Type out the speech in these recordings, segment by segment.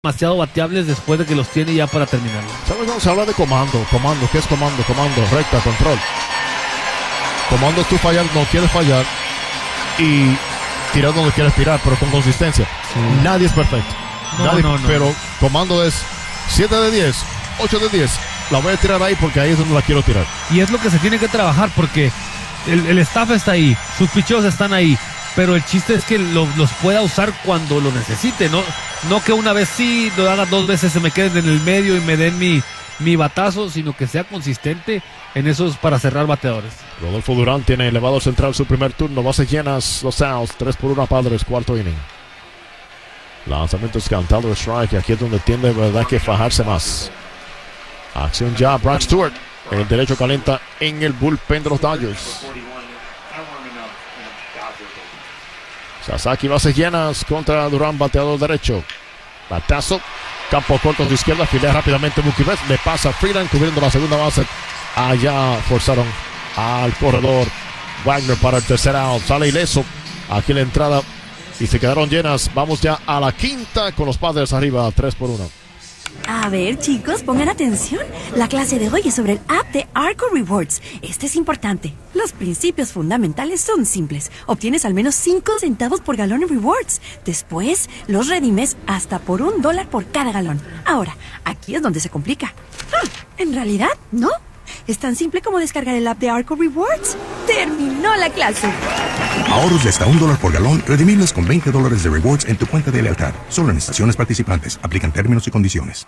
demasiado bateables después de que los tiene ya para terminar. ¿Sabes cómo se habla de comando? Comando, ¿qué es comando? Comando, recta, control. Comando es tú fallar, no quieres fallar y tirar donde quieres tirar, pero con consistencia. Sí. Nadie es perfecto. No. Pero comando es 7 de 10, 8 de 10. La voy a tirar ahí porque ahí es donde la quiero tirar. Y es lo que se tiene que trabajar porque el staff está ahí, sus picheos están ahí. Pero el chiste es que los pueda usar cuando lo necesite, no que una vez sí, lo haga 2 veces, se me queden en el medio y me den mi batazo, sino que sea consistente en esos para cerrar bateadores. Rodolfo Durán tiene elevado central su primer turno, bases llenas, los outs, 3-1 Padres, cuarto inning. Lanzamientos cantado, strike, aquí es donde tiende, verdad, que fajarse más. Acción ya, Brad Stewart, el derecho calienta en el bullpen de los Dodgers. Sasaki, bases llenas contra Durán, bateador derecho. Batazo, campo corto de izquierda, filea rápidamente Mookie Betts, le pasa a Freeland cubriendo la segunda base. Allá forzaron al corredor Wagner para el tercer out, sale ileso. Aquí la entrada y se quedaron llenas. Vamos ya a la quinta con los Padres arriba, 3-1. A ver, chicos, pongan atención. La clase de hoy es sobre el app de Arco Rewards. Este es importante. Los principios fundamentales son simples. Obtienes al menos 5 centavos por galón en rewards. Después, los redimes hasta por $1 por cada galón. Ahora, aquí es donde se complica. En realidad, no. Es tan simple como descargar el app de Arco Rewards. ¡Terminó la clase! Ahorros de hasta $1 por galón, redimibles con $20 de rewards en tu cuenta de lealtad. Solo en estaciones participantes. Aplican términos y condiciones.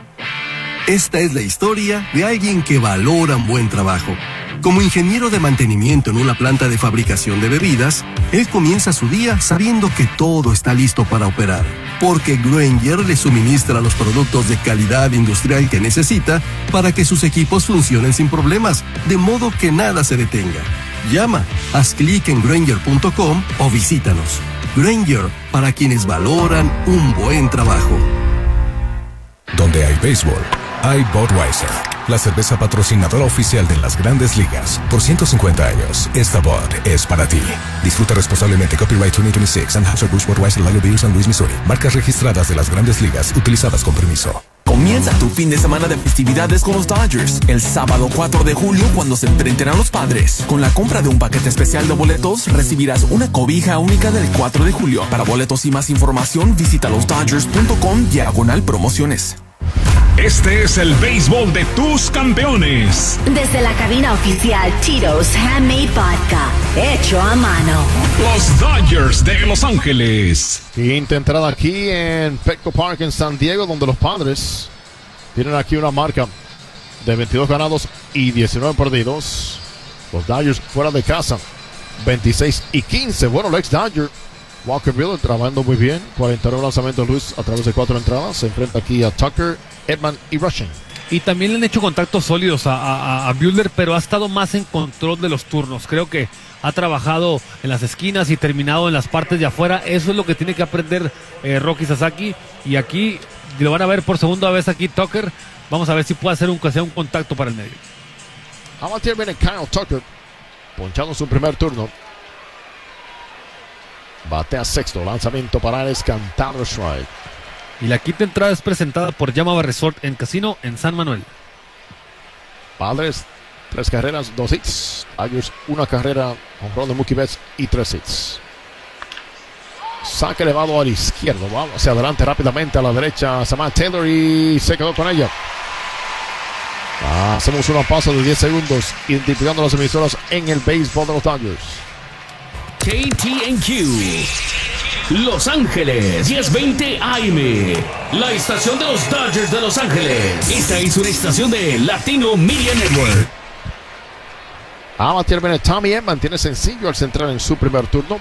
Esta es la historia de alguien que valora un buen trabajo. Como ingeniero de mantenimiento en una planta de fabricación de bebidas, él comienza su día sabiendo que todo está listo para operar, porque Grainger le suministra los productos de calidad industrial que necesita para que sus equipos funcionen sin problemas, de modo que nada se detenga. Llama, haz clic en Grainger.com o visítanos. Grainger, para quienes valoran un buen trabajo. Donde hay béisbol, hay Budweiser, la cerveza patrocinadora oficial de las Grandes Ligas. Por 150 años, esta Bud es para ti. Disfruta responsablemente. Copyright 2026. Anheuser-Busch Budweiser Lager Beer, San Luis, Missouri. Marcas registradas de las Grandes Ligas, utilizadas con permiso. Comienza tu fin de semana de festividades con los Dodgers. El sábado 4 de julio, cuando se enfrenten a los Padres. Con la compra de un paquete especial de boletos, recibirás una cobija única del 4 de julio. Para boletos y más información, visita losdodgers.com/promociones. Este es el béisbol de tus campeones. Desde la cabina oficial Tito's Handmade Vodka, hecho a mano. Los Dodgers de Los Ángeles. Quinta entrada aquí en Petco Park en San Diego, donde los Padres tienen aquí una marca de 22 ganados y 19 perdidos. Los Dodgers fuera de casa, 26-15. Bueno, el ex Dodger Walker Buehler trabajando muy bien. 49 lanzamientos Luis a través de 4 entradas. Se enfrenta aquí a Tucker, Edman y Rushing. Y también le han hecho contactos sólidos a Buehler, pero ha estado más en control de los turnos. Creo que ha trabajado en las esquinas y terminado en las partes de afuera. Eso es lo que tiene que aprender Roki Sasaki. Y aquí lo van a ver por segunda vez aquí Tucker. Vamos a ver si puede hacer un contacto para el medio. Ahora viene Kyle Tucker, ponchado en su primer turno. Batea sexto, lanzamiento para el cantado strike. Y la quinta entrada es presentada por Yamava Resort en Casino en San Manuel. Padres, 3 carreras, 2 hits. Dodgers, 1 carrera, jonrón de Mookie Betts y 3 hits. Saque elevado al izquierdo, vamos hacia adelante rápidamente a la derecha. Samantha Taylor y se quedó con ella. Hacemos una pausa de 10 segundos identificando las emisoras en el béisbol de los Dodgers. KTNQ Los Ángeles 1020 AM, la estación de los Dodgers de Los Ángeles. Esta es una estación de Latino Media Network. Viene Tommy Edman, tiene sencillo al central en su primer turno.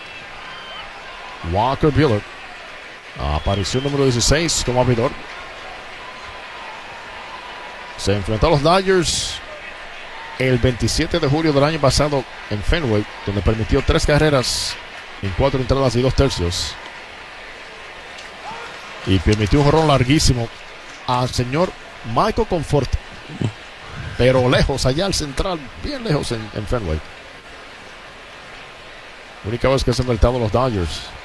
Walker Buehler, aparición número 16 como abridor. Se enfrentó a los Dodgers el 27 de julio del año pasado en Fenway, donde permitió 3 carreras en 4 entradas y 2 tercios. Y permitió un jonrón larguísimo al señor Michael Conforto, pero lejos, allá al central, bien lejos en Fenway. Única vez que se han enfrentado los Dodgers.